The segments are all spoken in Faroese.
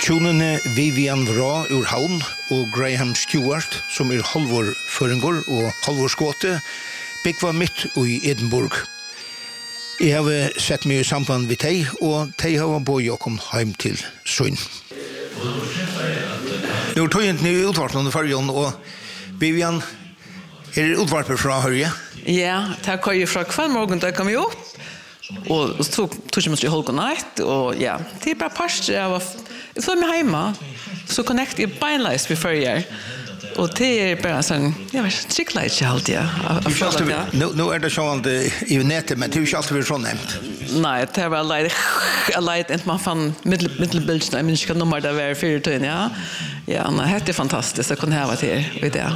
Tjonene Vivian Vraa ur Havn og Graham Stewart, som halvor føringår og halvor skåte, byggva mitt i Edinburgh. Jeg har sett meg i samband med deg, og de har bøy og kom hjem til Søyn. Nå tog jeg i utvarpen under fargen, og Vivian, det utvarpen fra Høyre? Ja, det kom fra hver morgen da jeg kom opp, og så tog jeg meg til Holgen Night, og ja, det bare parster av jeg får meg hjemme, så connecter jeg beinleis med førjer. Og det bare sånn, jeg vet ikke, tryggler ikke alltid, ja. Nå det sånn i nettet, men det ikke alltid vært sånn nevnt. Nei, det var leit, enten man fann middelbilden, jeg minns ikke hva nummer det var 4 ja. Ja, nei, det fantastisk, jeg kunne hava til i det.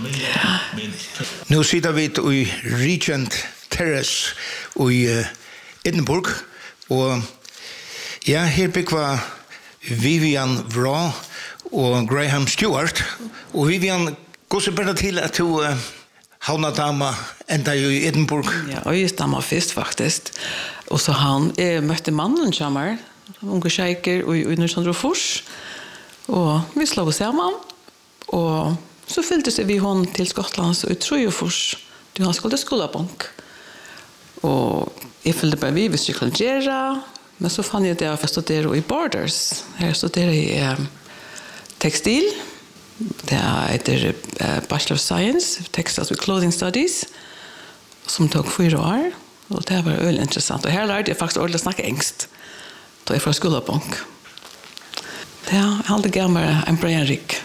Nå sitter vi i Regent Terrace i Edinburgh, og ja, her byggva Vivian Vraa og Graham Stewart. Og Vivian, går så bare til at du havnadama enda i Edinburgh? Ja, og jeg stammer først faktisk. Og så jeg møtte mannen sammen, unge sjeiker i 1904. Og vi slå oss sammen. Og så fylltes vi hon til Skottland i 1904. Han skulle skolebank. Og jeg fyllte bare vi hvis vi kunne gjøre. Men så fann jeg det at jeg studerer i Borders. Her studerer jeg tekstil. Det heter Bachelor of Science, Textiles with Clothing Studies, som tog 4 år. Og det var veldig interessant. Og her lærte jeg faktisk ordentlig å snakke engst. Da jeg fra skolebank. Det er aldri gammel en bra rik.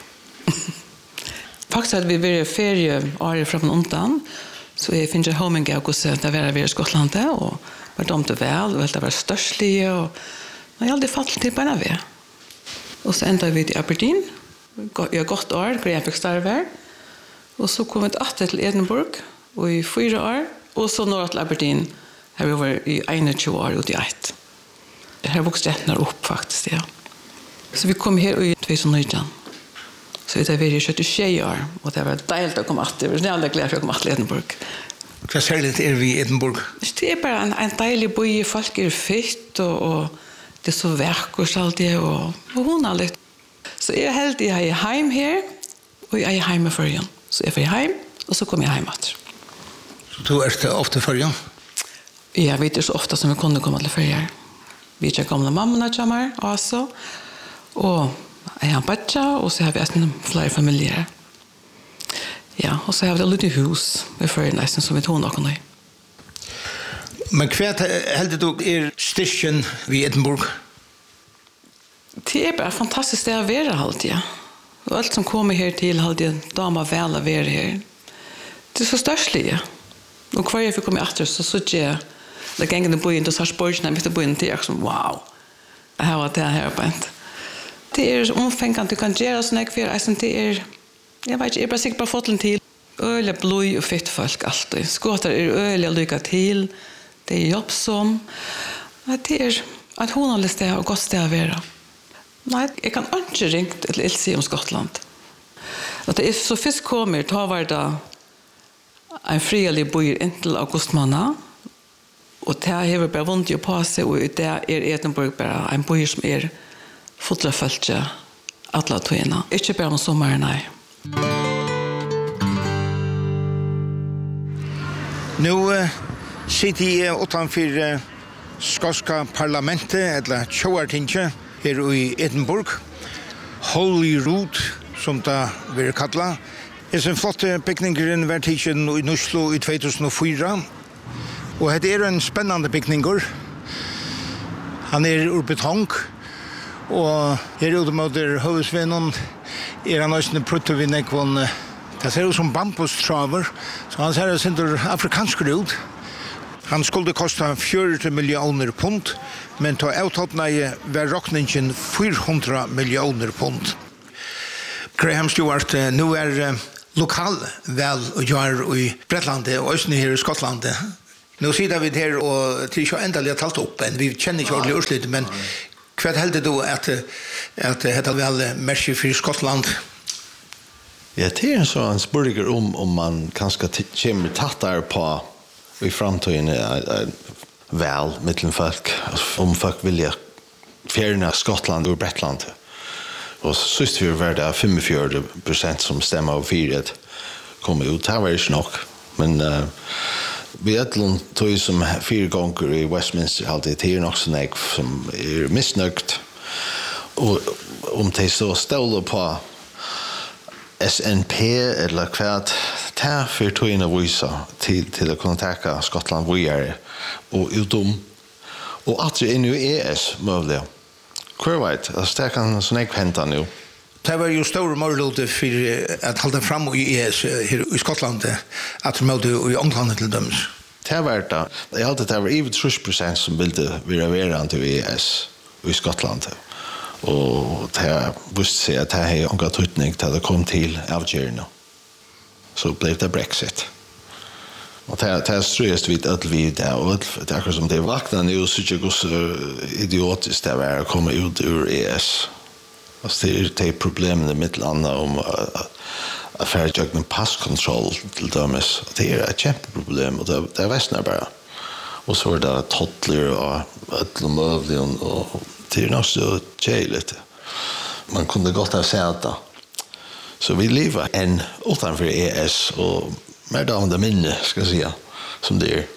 Faktisk hadde vi vært ferie året fra den undan, så jeg finner home i august da var vi i Skottland, og var domt vel, og det var størslige, og jeg hadde falt til beina ved. Og så enda vi til Aberdeen, jeg gått år, Graham fikk starve, og så kom vi til Edinburgh, og i 4 år, og så nå til Aberdeen, her vi var i 21 år ut i 1. Her vokste rettene opp faktisk, ja. Så vi kom her i 2019. Så det var i 76 år, og det var deilig å komme til. Det var veldig glad for å komme til Edinburgh. Hva særlig vi i Edinburgh? Det bare en deilig by, folk fitt, og det så verkert alltid, og hun litt. Så jeg heldig jeg hjem her, og jeg hjemme for igjen. Så jeg får hjem, og så kommer jeg hjem etter. Så du ofte for igjen? Ja, vi så ofte som vi kunne komme til ferie. Vi gamle mammene kommer også, og jeg har badja, og så har vi flere familier. Ja, og så har vi et lite hus ved ferie nesten, som vi tog noen i. Men hva heldig du styrken ved Edinburgh? Det bare fantastisk det å være alltid, ja. Og alt som kommer her til alltid, damer vel å være her. Det så størselig, ja. Og hver jeg fikk komme etter, så synes jeg, det gengene byen til Sarsborgene, midt i byen til, jeg som, wow, jeg har vært det her på en. Det omfengende, du kan gjøre sånn jeg for, det jeg vet ikke, jeg bare sikkert bare fått den til. Øyelig blod og fitt folk alltid. Skåter øyelig lykke til, det jobbsom. Det et honelig sted og godt sted å være. Nei, jeg kan ikke ringe til Ilse om Skottland. At det så fisk kommer, da var det en frielig bøyer inntil augustmåned, og det har bare vondt på seg, og det Edinburgh bare en bøyer som fotløfølge alle togene. Ikke bare om sommeren, nei. Nå sitter jeg utenfor skotska parlamentet, eller Tjoartinget, her i Edinburgh. Holyrood, som det vil kallet. Det er en flott bygninger vært ikke i Oslo i 2004. Og det en spennende bygninger. Han ur betong. Og her ute mot hovedsvennen han også prøvd ved nekvån. Det ser ut som bambustraver, så han ser det afrikansk ut. Han skulle kosta 40 millioner pund, men ta avtattene var råkningen 400 millioner pund. Graham Stewart, nå lokal vel å gjøre i Bretlandet og Østene her i Skottlandet. Nå sitter vi her og til ikke endelig har talt opp, vi kjenner ikke ordentlig urslut, men hva heldig du at dette vel merker for Skottland? Ja, det en sånn spørger om man kanskje kommer tattere på i framtiden vel mellom folk, om folk vilja fjerne Skottland og Bretland. Og sist vi var det 45% som stemmer av 4 kom ut. Det var ikke nok. Men vi tog som 4 gånger i Westminster alltid det nok så nek som missnøgt. Og om de så ståler på SNP eller hva det for tog inn å vise til å kunne takke Skottland videre og utom. Og at det er nå ES mulig. Hva vet, det kan sånn ikke hente nå. Det var jo store målråd for at holde fram i ES her i Skottland, at det måtte i England til dømes. Det var det. Jeg hadde det var over 30% som ville være verant i ES i Skottland. Og det visste seg at det er en gang tøytning til det kom til avgjørende. Så ble det Brexit. Og det strøyest vidt vid det, og det er akkurat som det vakna nå, så ikke går så idiotisk det er å komme ut ur ES. Altså det er problemene mitt landet om affærdjøkken passkontroll til dømes. Det er et kjempeproblem, og det er vestene bare. Og så er det tottler og ødlomøvlig, og det er nok så kjeilig. Man kunne godt ha sett det. Så vi lever en utenfor ES, og mer da om det minne, skal jeg si, som det er.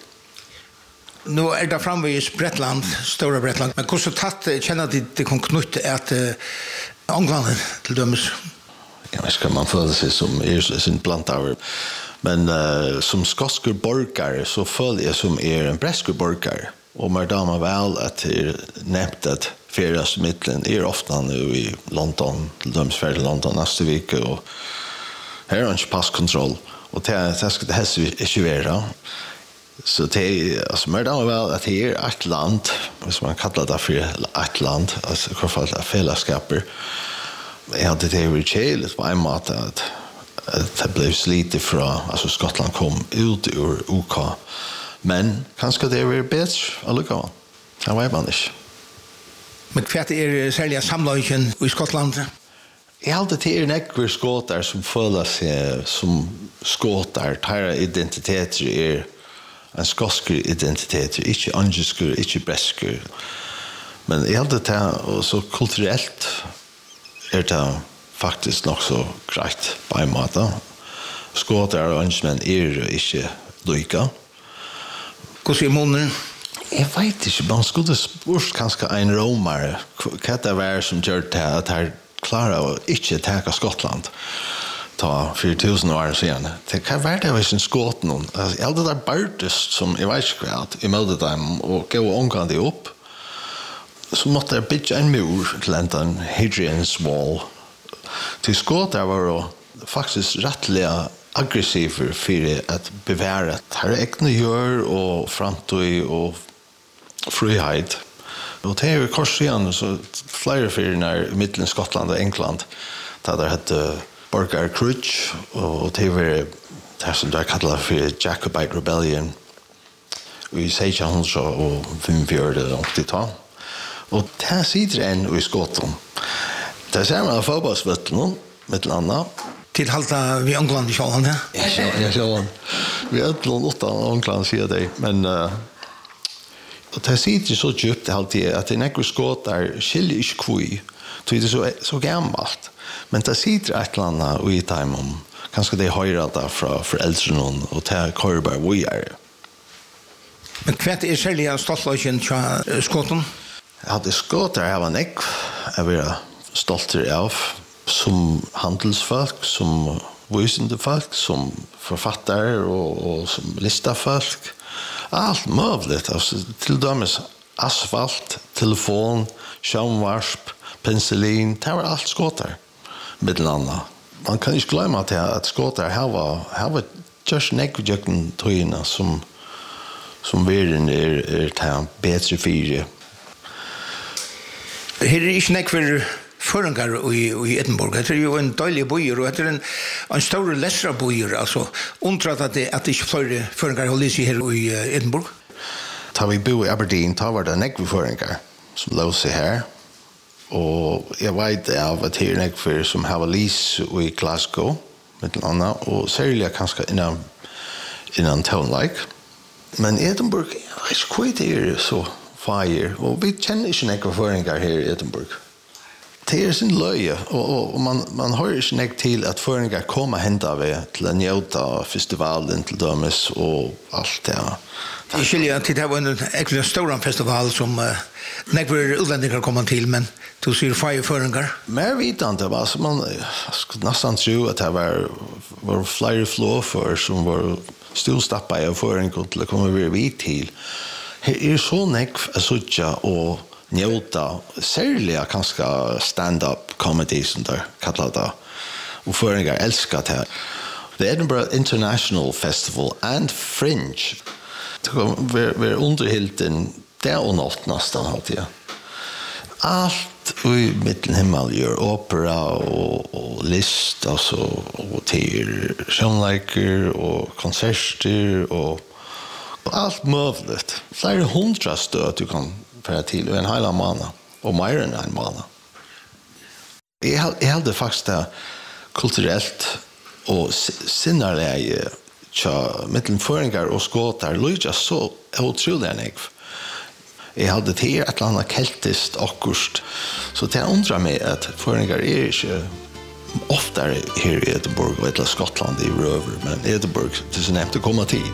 Nå er det framvis Bretland, Stora Bretland, men hvordan tatt kjenner de det kan knytte at England til dømes? Jeg vet ikke, man føler seg som sin blant av. Men som skotske borgare så føler jeg som en breske borgare. Og mer da man vel at det er nevnt at feriesmiddelen ofte nå i London, til dømes ferie i London neste vike, og her er ikke passkontroll. Og det skal det helst ikke være. Så det er, altså, mer da vel at det er et land, hvis man kaller det for et land, altså i hvert fall fellesskaper. Jeg hadde det vært kjeilig på en måte at det ble slitet fra, altså Skottland kom ut ur UK. Men kanskje det var bedre allikevel. Det var man ikke. Men hva er særlig samløyken i Skottland? Jeg hadde til nekver skåter som føler seg som skåter. Deres identiteter er en skotsker identitet, ikke angelsker, ikke bresker. Men jeg hadde til, og så kulturelt er det faktisk nok så greit på en måte. Skåter og angelmenn er ikke lykke. Hvordan er måneden? Jeg vet ikke, man skulle spørt kanskje en romare hva det var som gjør det at her klarer å ikke ta Skottland ta 4000 år siden. Hva var det hvis en skåt noen? Jeg hadde det bærtest som jeg vet ikke hva, i møte dem og gå omgang det opp. Så måtte jeg bygge en mur til en Hadrian's Wall. Til skåter var det faktisk rettelig aggressiver for at bevære her egne gjør og framtøy og frihet. Og det er jo kors igjen, så flere fyrer i midten Skottland og England, der det heter Borgar Crutch, og det var det som det er kallet for Jacobite Rebellion i 1645 og 80-tall. Og det sitter en i Skottland. Det ser man av fotballsvøttene, mitt landet. Til halta vi England i Sjåland, ja? Ja, Sjåland. Vi er et eller annet England, sier det, men og det sitter så djupt alltid at det nekker skåt der skiljer ikke kvui. Det er så gammalt. Men det sitter et eller annet i time om kanskje det høyre det fra foreldrene og det kører bare vi er. Men hva er særlig av stoltløsjen til skåten? Ja, det skåt der jeg var nekk. Jeg var stoltere av som handelsfolk, som visendefolk, som forfattere og som listafolk. Allt möjligt, alltså till dömes asfalt, telefon, skärmvarsp, penicillin, det var allt skåtar mittelanda. Man kan inte glömma att skåtar här var just nekvidjöken tøyna som världen är bättre fyra. Här är inte nekvid förengar i Edinburgh. Det är ju en dålig bojor och det är en stor läsra bojor. Alltså, undrat att det inte fler förengar håller sig här i Edinburgh. Ta vi bo i Aberdeen, ta var det nekvi förengar som låg sig här. Och jag vet av att det är nekvi som har lis i Glasgow, med annat, och särskilt kanske innan town-like. Men Edinburgh, jag vet inte det är så fire. Och vi känner inte nekvi förengar här i Edinburgh. Det är sin löje och man har ju inte till att föreningar komma hända vid till en njuta festivalen till dömes och allt det. Det är skilja till det var en äckliga stor festival som några utlänningar kommer till, men du ser fire föreningar. Mer vitande var så man skulle nästan tro att det var flyer flow för som var stillstappa i föreningar till att komma vid till. Det är så näck sådja och njuta särskilt kanske stand-up comedy som där kallar det. Och föreningar älskar det. The Edinburgh International Festival and Fringe. Vi underhilden det och något nästan hade jag. Allt i mittenhimmel gör opera och list alltså och till sångläker och konserter och allt möjligt. Flera 100 stöd du kan föra till en hela månad och mer än en månad. Jag hade faktiskt det kulturellt och sinnarläge mittenföringar och skåtar lyder så otroligt nek. Jag hade det ett eller annat keltiskt akkurst. Så det undrar mig att föringar är inte ofta här i Edinburgh och eller Skottland i röver, men Edinburgh det är så nämnt att komma till.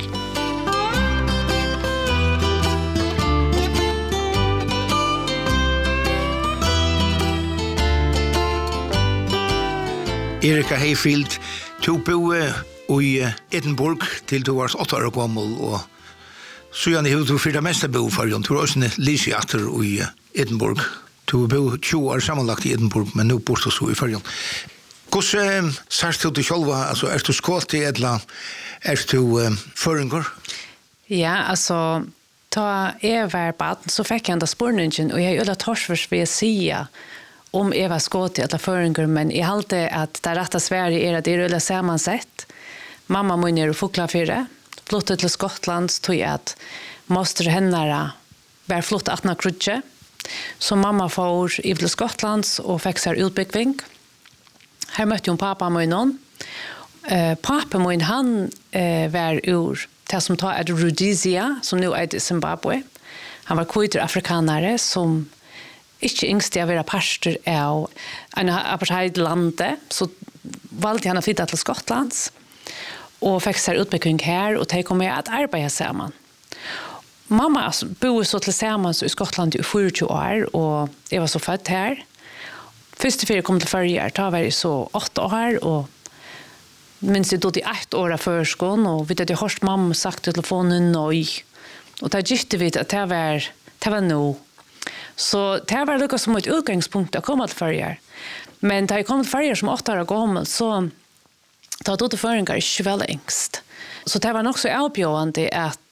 Erika Hayfield, du bor i Edinburgh till du var 8 år gammal och så gärna hur du för det mesta bo för du har också en lyseatter i Edinburgh. Du bor 20 år sammanlagt i Edinburgh, men nu bor du så i förrjun. Hvordan särskilt du dig själva, alltså är du skåtig eller är du föringar? Ja, alltså ta var bad så fick jag ändå spårningen och jag är torsförs vill säga om Eva skåtig eller föringar, men jag halte att det rätta Sverige är att det är sammansatt. Mamma mun är fukla för det. Flyttade till Skottland tog jag att måste henne var flott 18 krutje. Så mamma får i till Skottland och fick sig utbyggning. Här mötte hon pappa mun. Pappa mun han var ur det som tar Rhodesia som nu är i Zimbabwe. Han var kvitter afrikanare som ikke yngst jeg være pastor av en apartheidlande, så valgte han å flytte til Skottlands og fikk seg utbygging her, og de kom med at arbeide sammen. Mamma bor så til sammen i Skottland i 24 år, og jeg var så født her. Første fire kom til førje, da var jeg så 8 år, og minst jeg dod i 1 år av førskolen, og vi hadde hørt mamma sagt til telefonen nøy, og da gikk vi at det var nå. Så det var lukket som et utgangspunkt å komme til førjer. Men da jeg kom til førjer som 8 år gammel, så da dod det føringer ikke veldig yngst. Så det var nok så avbjørende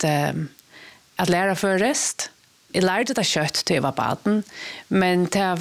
at lære først. Jeg lærte det kjøtt til jeg var baden, men det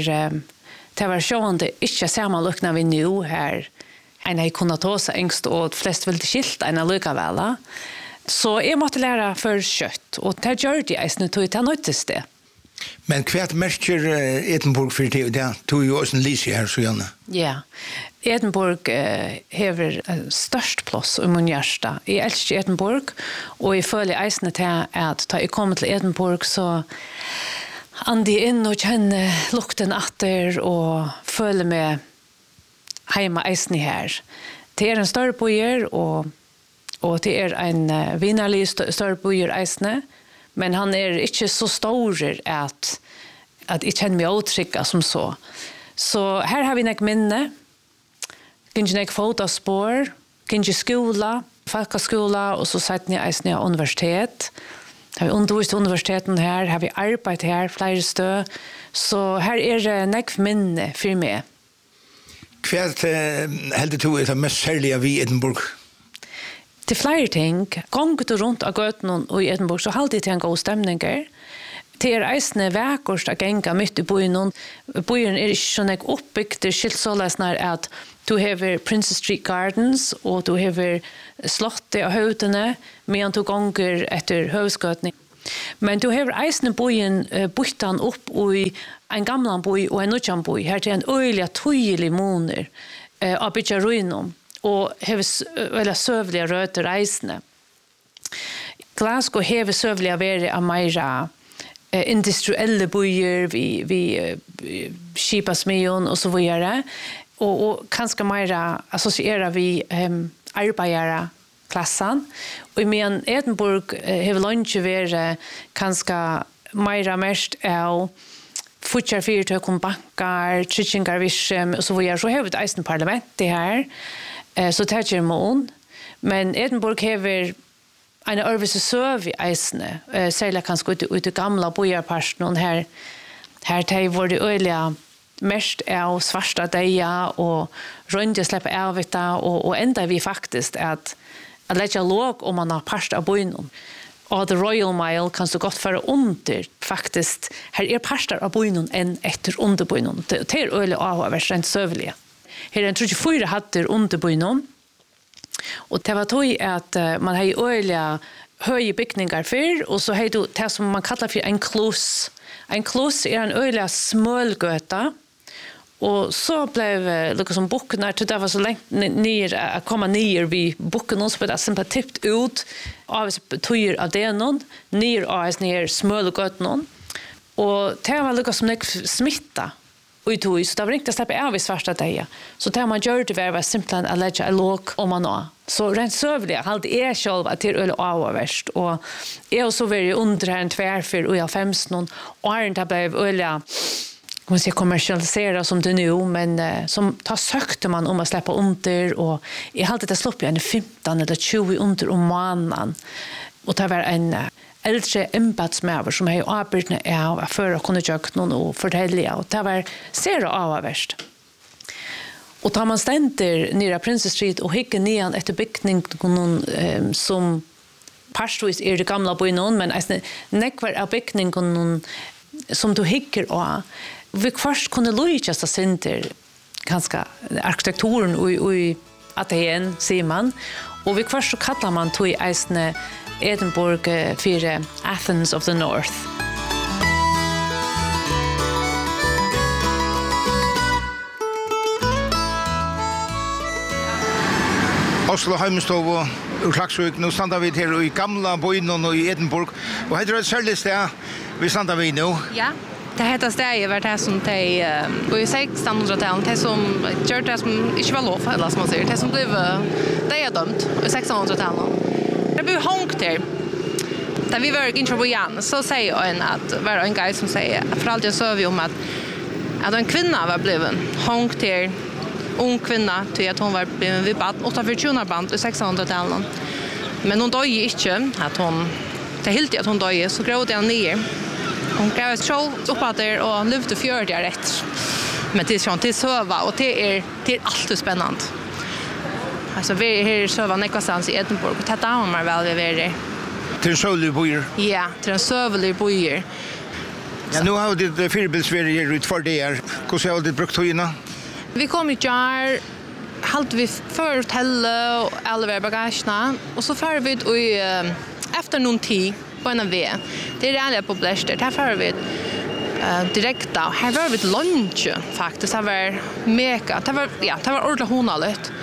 var sjående ikke samme lukkene vi nå her. En jeg kunne ta seg yngst, og flest ville skilt en likevel. Så jeg måtte lære først kjøtt, og det gjør de jeg tog til nøytes det. Men kvart merker Edinburgh for det? Du er jo også en lyse her, så gjerne. Ja, Edinburgh hever størst plass i min hjerte. Jeg elsker Edinburgh, og jeg føler eisende til at da jeg kommer til Edinburgh, så andi inn og kjenner lukten atter, og føler meg hjemme eisende her. Det er en større bøyer, og det er en vinnerlig større bøyer eisende, men han er ikke så stor at jeg kjenner meg åtrykket som så. Så her har vi nek minne, kanskje nek fotospår, kanskje skola, folkeskola, og så satt ni eisne av universitet. Har vi undervist universiteten her, har vi arbeid her, flere stø. Så her er det nek minne for meg. Hva heldig du er det mest særlige vi i Edinburgh? Til flere ting, gonget og rundt av gøten og i Edinburgh, så halte jeg til en god stemninger. Det er eisende vekkort å genga midt i byen. Byen er ikke sånn oppbygd, det er skilt så løsner at du hever Princess Street Gardens, og du hever slottet og høytene, medan du gonger etter høvskøtning. Men du hever eisende byen byttan opp i en gamlan by og en nødjan by. Her er en øyelig tøyelig måneder av bytjaruinom. Og hever søvlige røte reisende. Glasgow hever søvlige være av meira industriella bojer vi skipasmion och så vidare och kanske mer associera vi arbetare klassan och men Edinburgh har lunch över kanske mer mest är futchar för till bankar, tjänster vishem och så vidare så har vi ett eisen parlament det här så tar jag mån men Edinburgh har en överse serv i eisene, særlig kanskje ut i gamla bojarparsten, og her tar hvor det øyelig mest av svarta deia, og rundt slipper av det, og enda vi faktisk at legge låg om man har parst av bojen. Og The Royal Mile kan så godt føre under, faktisk. Her parstar av bojen enn etter under bojen. Det øyelig av å være rent søvelige. Her 34 hatter under bojen, och det var då att man har öliga höga byggningar för och så har du det som man kallar för en close. En close är en öliga smölgöta och så blev liksom boken till det var så länge ner att komma ner vid boken och så blev det simpelt tippt ut av tojer av det någon ner av ner smölgötan och det var liksom smitta och tog så det var inte släppa av i svarta dagar. Så det man gör det var simpelt att lägga en låg om man har. Så rent sövliga hade jag själv att det är avvärst och jag så var ju under en tvärfyr och jag 15 och är inte blev öliga måste jag kommersialisera som det nu men som tar sökte man om att släppa under och jag hade det slopp en 15 eller 20 under om månaden och det var en äldre embatsmäver som är avbrytna av för att kunna göra någon och fortälja och det var ser avvärst. Och tar man ständer nere Princess Street och hickar nian efter byggningen som parstvis är det gamla bojen men nekvar av byggningen som du hickar och vi först kunde lojka så center ganska arkitekturen och Aten ser man och vi först så kallar man tog i eisne Edinburgh för Athens of the North. Oslo Heimstov och Klaksvik. Nu stannar vi här i gamla bojen och i Edinburgh. Och här är det särskilt sted vi stannar vi nu. Ja, det heter stedet var det som de i 1600-talet, det som gjør det som ikke var lov, eller som man sier, det som blev dømt i 1600-talet. Det blev hångt her. Da vi var ikke på igjen, så sier en at var en guy som sier, for alltid så vi om at en kvinna var blevet hångt her, ung kvinna, til at hon var blevet vid band, 8-4 band i 1600-talet. Men hon døde ikke, at hon, det helt at hon døde, så grådde han ned. Hon gav ett sjål uppåt där och lyfte 40 rätt. Men det är sånt till söva och det är alltid spännande. Alltså vi är här i söva nekvastans i Edinburgh och det har man väl vi är det. Till en sövlig bojer? Ja, till en sövlig bojer. Ja, nu har du det fyrbildssverige ut för det här. Hur har du brukt höjna? Vi kom i jar, halt vi för hotellet och alla våra bagagerna och så för vi efter någon tid på en av det är realia på Bläster. Här får vi direkt då. Här var vi ett lunch faktiskt. Det var mega. Det var ordentligt honaligt.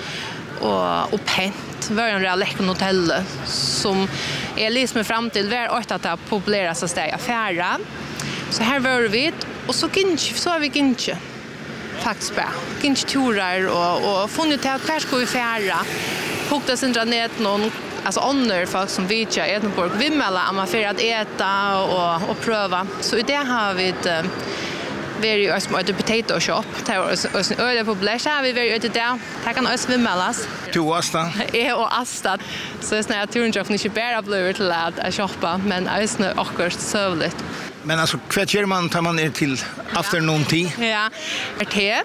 Och pent. Det var en real läcker hotell som är liksom fram till var att det populäraste stället affärer. Så här var vi och så har vi ginche. Faktiskt bra. Ginche turer och funnit till kvar ska vi färra. Hukta sin nät någon alltså honor folk som vet jag Edinburgh vimmela om man för att äta och pröva. Så i det har vi ett very smart potato shop. Det är en öle på Bläser har vi very ute där. Det kan också vimmelas. Du Asta? Och Asta. Så är snart turen jag inte bara blöver till att shoppa men är också sövligt. Men alltså kvart gör man tar man till efter någon tid? Ja, te.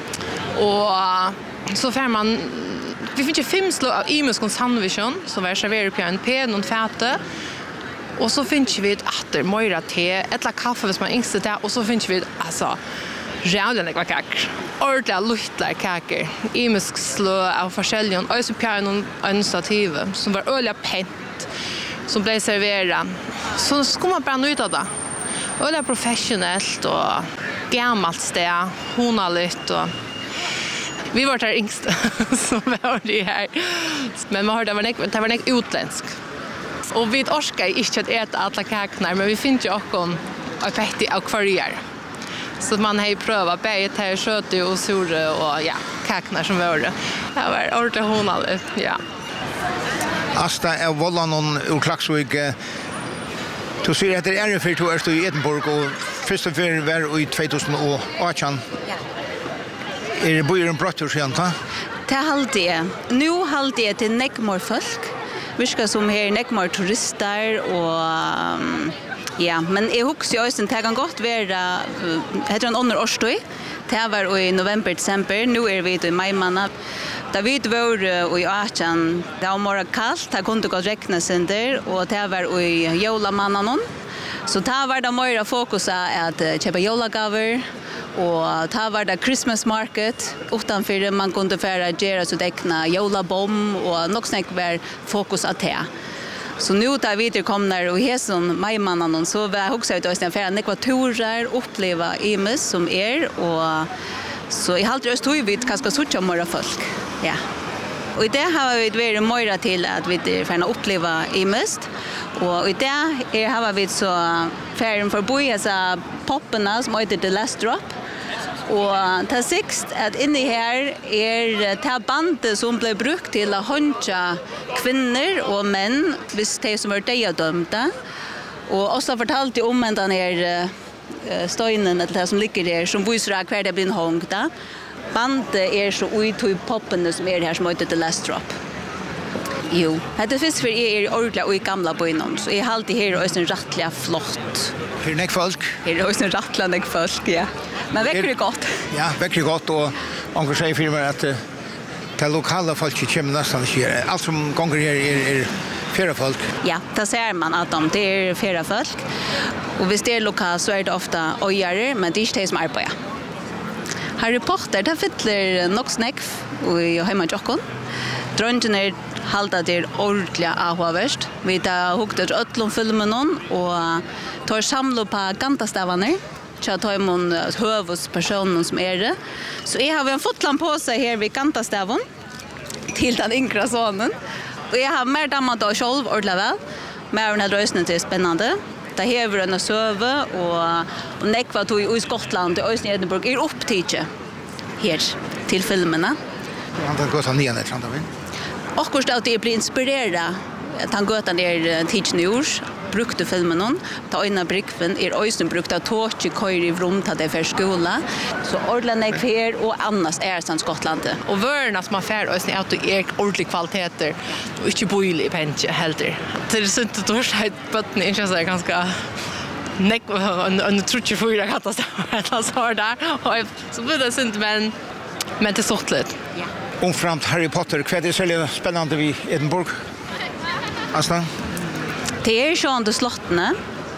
Och så får man vi finns ju 5 slag av imuskon sandwichen som var serverat på en pen och fäte. Och så finns vi ett åter möra te, ett la kaffe hvis man yngste det och så finns vi alltså jävla kakor. Ordla lutla kakor. Imusk slag av forskjellion och så piano en stativ som var öliga pent som blev serverat. Så skulle man bara njuta det. Öliga professionellt och gammalt stä, honaligt och vi var där yngste som var det här. Men man hörde det var utländsk. Och vi orskar inte att äta alla kakorna, men vi finns ju också och petti av kvargar. Så man har ju prövat bäget här söte och sura och ja, kaknar som var det. Det var ordentligt honaligt, ja. Asta är Vollan och Klaxvik. Du ser att det är för två år i Edinburgh och först och främst var i 2018. Ja. Är det början brottor sen ta? Det halte jeg. Nå halte jeg til nekmor folk. Virker som her nekmor turister og ja, men jeg husker jo også det kan godt være heter en under årstøy. Det var i november-desember. Nå vi i maj-måned. Da vi var i Aachan, det var mer kaldt, det kunne godt rekne sin der, og det var i jolamannen. Så det var det mer fokus at kjøpe jolagaver, og det var det Christmas market, utenfor man kunne gjøre så dekna jolabom, og nok snakk var fokus av det. Så nu da vi kom der og heson maj-mannen, så var jeg også ute for at nekva turer oppleva imes som og så jeg halte oss tog vidt kanskje suttje mer folk. Ja. Og i det har vi vært mer til at vi får oppleva imes, og i det har vi så ferien for å bo i poppene som heter The Last Drop. Og det sikst at inni her det bandet som ble brukt til å håndja kvinner og menn hvis de som var dødømte. Og også fortalte om den her støynen eller det som ligger her som viser hver det blir hångt. Bandet så ut i poppene som her som heter The Last Drop. Jo, det finns för ordentligt och i gamla bönen så är alltid här och är rättliga flott. Hur näck folk? Här är också rättliga folk, ja. Men väcker det gott. Ja, väcker gott och onkel säger för mig att det lokala folk kommer nästan sker. Allt som gånger här är färre folk. Ja, där ser man att det är färre folk. Och hvis det är lokalt så är det ofta ojare, men det är inte det som är på. Harry Potter, det fyller nog snäck i hemma Jockon. Dröngen halda det ordentligt avhåverst. Vi har hugget ötlom filmen och tar samla på gantastävarna. Så tar man hövuspersonen som det. Så jag har en fotland på sig här vid gantastävon till den yngre sonen. Och jag har mer dammat då själv ordentligt väl. Men den här rösten är spännande. Det hever en söve och nekva tog i Skottland och i Edinburgh upptidje här till filmerna. Han tar gått han igen ett sånt av. Och kurs att det blir inspirerad att han gått ner teach news brukte filmen ta ena brickfen östen brukte tåch köra i rum ta det för skola så ordla kvar och annars sånt Skottland och vörna som man fär östen att det är ordentlig kvaliteter och inte boilig pente heller. Det är sånt att då så botten inte så ganska en trutche för katastrof så där och så blir det sånt men det sortligt. Ja. Omframt Harry Potter, vad är så spännande vid Edinburgh? Asta? Det är sånt att slottna.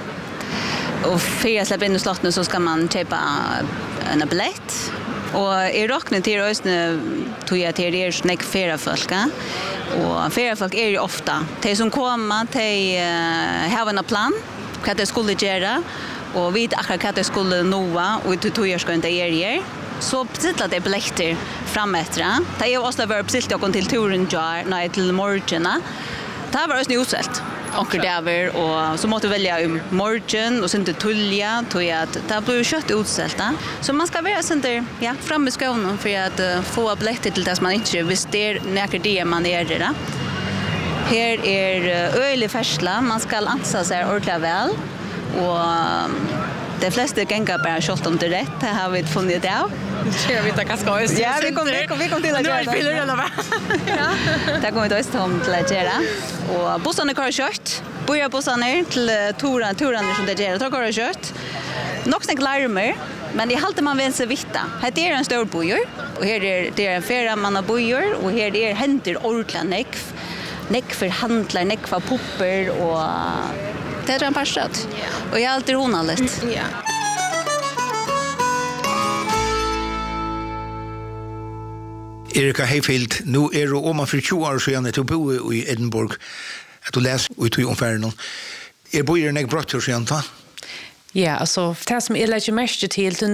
Och för att släppa in i slottna så ska man köpa en biljett. Och i rocknen till östne tog jag till er snäck färra folk. Och färra folk är ju ofta de som kommer till har en plan vad det skulle göra och vet akkurat vad det skulle nå och det tog jag ska inte er. Så precis det biljetter framåtra. Det är också var precis jag kom till turen jar till morgonen. Det var också utsålt. Och där och så måste välja morgon och sen till tulja tog jag att det blir kött utsålt. Så man ska vara sen där framme i skolan för att få biljetter till det som man inte visst det när det man är det. Här är ölig färsla, man ska ansa sig ordentligt väl och de flesta gängar bara kört om det rätt. Det har vi funnit det av. Jag vet inte vad jag ska Ja, vi kom till att göra det. Ja, det kommer vi till att göra. Och bussarna kör kört. Börjar bussarna till turan som det gör. Tar kör kört. Nog snäck larmer. Men det halter man vänster vitta. Här är en stor bojor. Och här är en färra manna bojor. Och här är händer ordentliga näck för handlar, näck för popper och det är en parsat. Och jag är alltid honaligt. Ja. Erika Heifield, nu är du om för 20 år sedan att du bor i Edinburgh. Att du läser ut i omfärden. Bor i en brottor sedan, va? Ja, alltså det som jag lägger mest till